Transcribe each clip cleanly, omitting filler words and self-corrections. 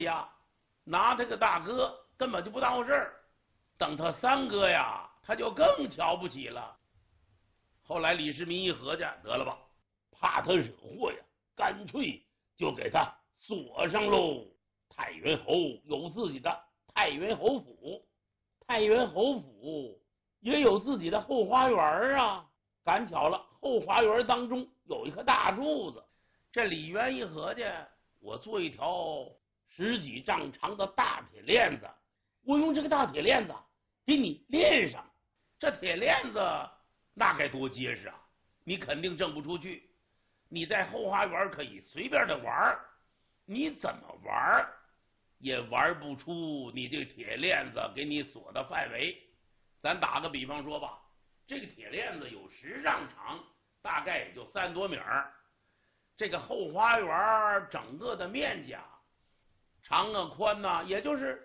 呀，拿他个大哥根本就不当回事儿，等他三哥呀，他就更瞧不起了。后来李世民一合计，得了吧，怕他惹祸呀，干脆就给他锁上喽。太原侯有自己的太原侯府，太原侯府也有自己的后花园啊。赶巧了，后花园当中有一棵大柱子。这李渊一合计，我做一条10几丈长的大铁链子，我用这个大铁链子给你链上。这铁链子那该多结实啊！你肯定挣不出去。你在后花园可以随便的玩，你怎么玩也玩不出你这个铁链子给你锁的范围。咱打个比方说吧，这个铁链子有10丈长，大概也就3多米。这个后花园整个的面积啊，长啊宽啊，也就是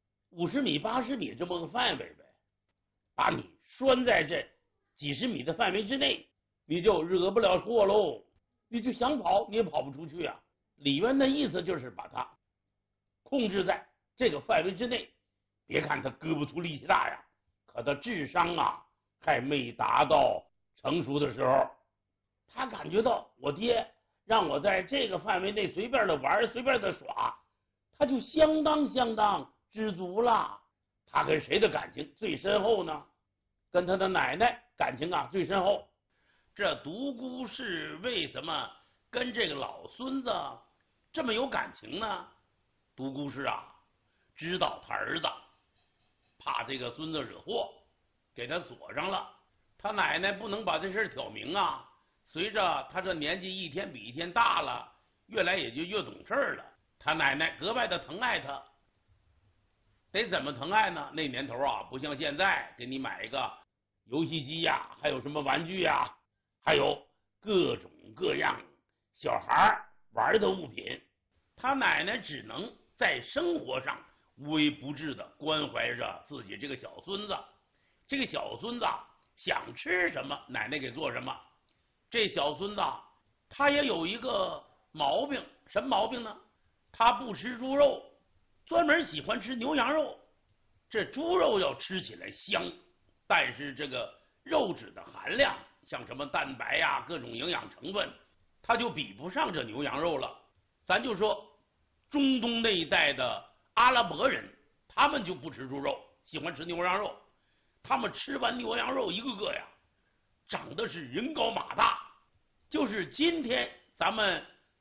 50米80米这么个范围呗。把你拴在这几十米的范围之内，你就惹不了祸喽。你就想跑你也跑不出去啊。李渊的意思就是把他控制在这个范围之内。别看他胳膊粗力气大呀，可他智商啊还没达到成熟的时候。他感觉到我爹让我在这个范围内随便的玩，随便的耍，他就相当知足了。他跟谁的感情最深厚呢？跟他的奶奶感情啊最深厚。这独孤氏为什么跟这个老孙子这么有感情呢？独孤氏啊，知道他儿子怕这个孙子惹祸，给他锁上了。他奶奶不能把这事挑明啊。随着他这年纪一天比一天大了，越来也就越懂事了。他奶奶格外的疼爱他。得怎么疼爱呢？那年头啊，不像现在给你买一个游戏机呀，还有什么玩具呀，还有各种各样小孩玩的物品。他奶奶只能在生活上无微不至的关怀着自己这个小孙子。这个小孙子想吃什么，奶奶给做什么。这小孙子他也有一个毛病，什么毛病呢？他不吃猪肉，专门喜欢吃牛羊肉。这猪肉要吃起来香，但是这个肉质的含量，像什么蛋白呀，各种营养成分，它就比不上这牛羊肉了。咱就说中东那一带的阿拉伯人，他们就不吃猪肉，喜欢吃牛羊肉。他们吃完牛羊肉，一个个呀长得是人高马大。就是今天咱们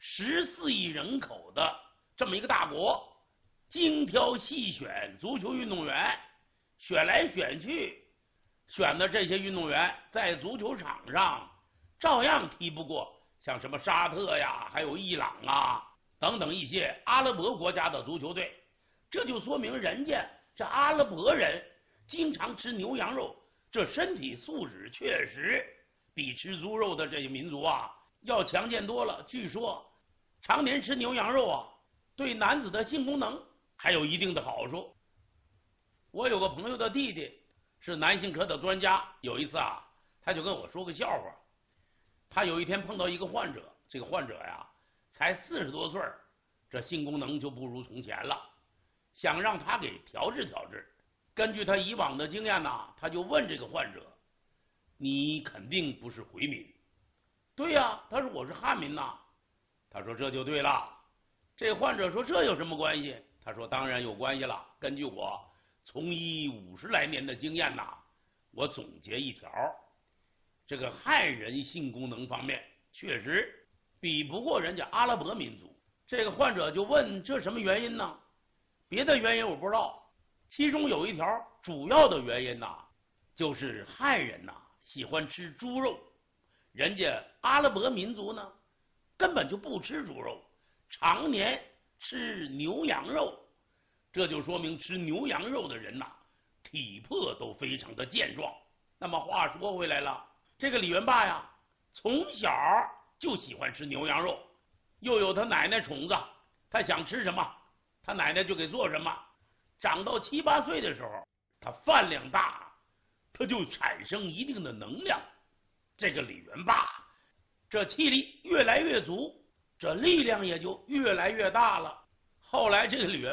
14亿人口的这么一个大国，精挑细选足球运动员，选来选去，选的这些运动员在足球场上照样踢不过像什么沙特呀，还有伊朗啊等等一些阿拉伯国家的足球队。这就说明人家这阿拉伯人经常吃牛羊肉，这身体素质确实比吃猪肉的这些民族啊要强健多了。据说常年吃牛羊肉啊，对男子的性功能还有一定的好处。我有个朋友的弟弟是男性科的专家，有一次啊，他就跟我说个笑话。他有一天碰到一个患者，这个患者呀才40多岁，这性功能就不如从前了，想让他给调治调治。根据他以往的经验呢，他就问这个患者：你肯定不是回民？对呀，他说我是汉民呐。他说这就对了。这患者说这有什么关系？他说当然有关系了。根据我从医50来年的经验呐，我总结一条，这个汉人性功能方面确实比不过人家阿拉伯民族。这个患者就问这什么原因呢？别的原因我不知道，其中有一条主要的原因呐，就是汉人呐喜欢吃猪肉，人家阿拉伯民族呢根本就不吃猪肉，常年吃牛羊肉。这就说明吃牛羊肉的人呐体魄都非常的健壮。那么话说回来了，这个李元霸呀从小就喜欢吃牛羊肉，又有他奶奶宠着，他想吃什么他奶奶就给做什么。长到7、8岁的时候，他饭量大，他就产生一定的能量。这个李元霸这气力越来越足，这力量也就越来越大了。后来这个李元